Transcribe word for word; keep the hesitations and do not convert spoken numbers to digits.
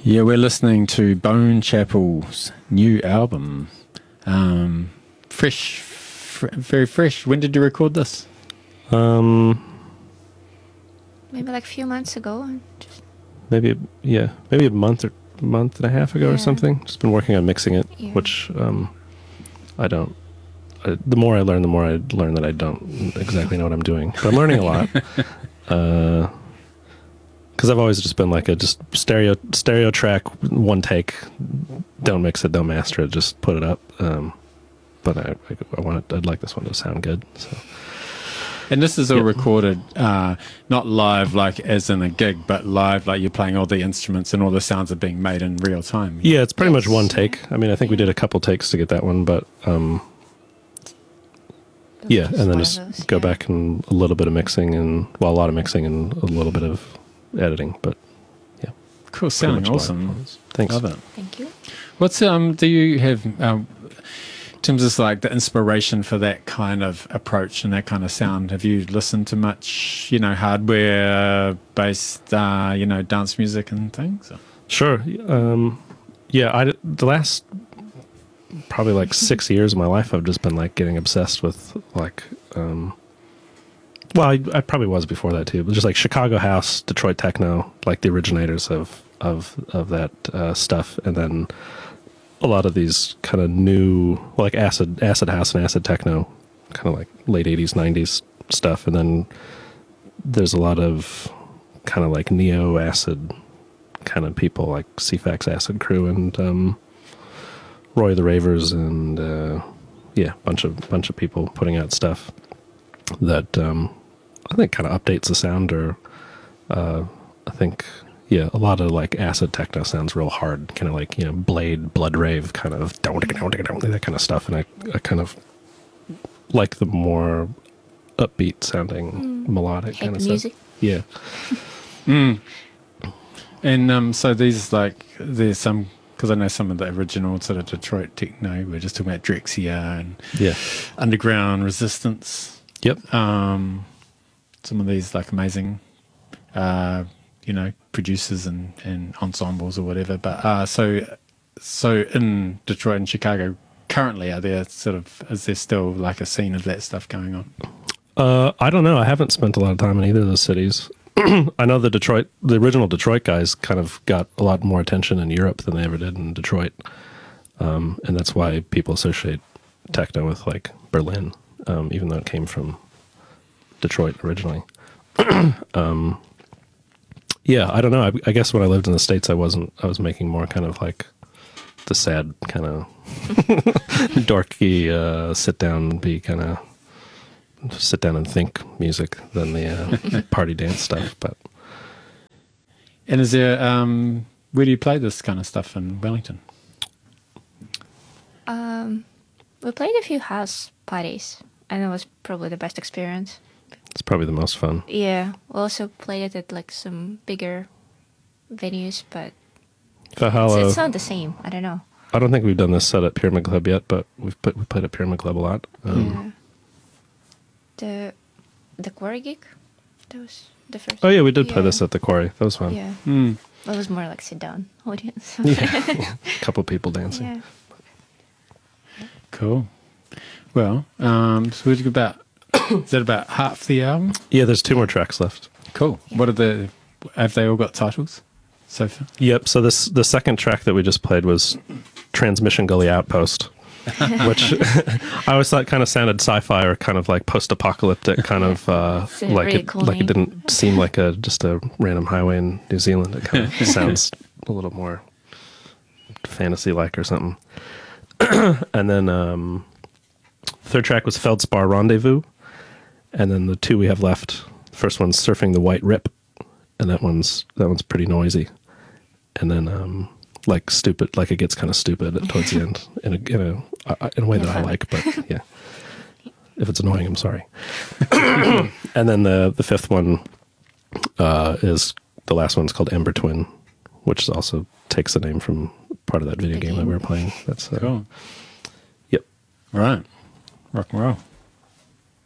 Yeah, we're listening to Bone Chapel's new album. Um, fresh, fr- very fresh. When did you record this? Um, Maybe like a few months ago. Just, maybe yeah, maybe a month or month and a half ago Yeah. or something. Just been working on mixing it, Yeah. which um, I don't. I, the more I learn, the more I learn that I don't exactly know what I'm doing. But I'm learning a lot. uh, Because I've always just been like a just stereo stereo track, one take, don't mix it, don't master it, just put it up. Um, but I, I, I want it, I'd like this one to sound good. So. And this is all Yep. recorded, uh, not live like as in a gig, but live like you're playing all the instruments and all the sounds are being made in real time. Yeah, it's pretty Yes. much one take. I mean, I think we did a couple takes to get that one, but um, yeah, just and then one of just those, go yeah. back and a little bit of mixing and well, a lot of mixing and a little bit of editing. But Cool, pretty sounding much live awesome. performance. Thanks. Love it. Thank you. What's um? Do you have um, in terms of like the inspiration for that kind of approach and that kind of sound? Have you listened to much, you know, hardware based, uh, you know, dance music and things? Sure. Um, yeah, I the last probably like six years of my life, I've just been like getting obsessed with like. Um, well, I, I probably was before that too, but just like Chicago house, Detroit techno, like the originators of of of that uh, stuff, and then a lot of these kind of new, well, like acid acid house and acid techno, kind of like late eighties, nineties stuff, and then there's a lot of kind of like neo acid kind of people like C FAX Acid Crew and um, Roy the Ravers and uh, yeah, bunch of bunch of people putting out stuff that um, I think kind of updates the sound, or uh, I think yeah, a lot of like acid techno sounds real hard, kind of like you know Blade, Blood Rave, kind of that kind of stuff, and I, I kind of like the more upbeat sounding Mm. melodic Happy kind of music. stuff. Yeah. Mm. And um, so these like there's some because I know some of the original sort of Detroit techno. We're just talking about Drexciya and Yeah. Underground Resistance. Yep. Um, some of these like amazing, uh, you know, producers and, and ensembles or whatever. But uh, so so in Detroit and Chicago currently, are there sort of is there still like a scene of that stuff going on? Uh, I don't know. I haven't spent a lot of time in either of those cities. I know the Detroit, the original Detroit guys kind of got a lot more attention in Europe than they ever did in Detroit. Um, and that's why people associate techno with like Berlin, um, even though it came from Detroit originally. um, yeah, I don't know. I, I guess when I lived in the States, I wasn't, I was making more kind of like the sad kind of dorky, uh, sit down, be kind of sit down and think music than the uh, party dance stuff. But And is there um, where do you play this kind of stuff in Wellington? Um, we played a few house parties, and it was probably the best experience. it's probably the most fun. Yeah, we also played it at like some bigger venues, but it's, Valhalla, it's not the same. I don't know. I don't think we've done this set at Pyramid Club yet, but we've put, we played at Pyramid Club a lot. Um, Yeah. The the quarry gig, that was the first. Oh yeah, we did play Yeah. this at the Quarry. That was fun. Yeah, Mm. it was more like sit down audience. Yeah. A couple people dancing. Yeah. Cool. Well, um, so we've got about is that about half the album? Yeah, there's two more tracks left. Cool. What are the have they all got titles so far? Yep. So this the second track that we just played was Transmission Gully Outpost, which I always thought kind of sounded sci-fi or kind of like post-apocalyptic, kind of uh, Sounded like really it cool like it name. didn't seem like a just a random highway in New Zealand. It kind of sounds a little more fantasy-like or something. And then um, third track was Feldspar Rendezvous, and then the two we have left. The first one's Surfing the White Rip, and that one's that one's pretty noisy. And then um, like stupid, like it gets kind of stupid towards the end in a in a uh, in a way that I like. But yeah, if it's annoying, I'm sorry. And then the the fifth one uh, is the last one's called Ember Twin, which also takes the name from part of that video The game that game. we were playing. That's uh, Cool. Yep. Right. Rock and roll.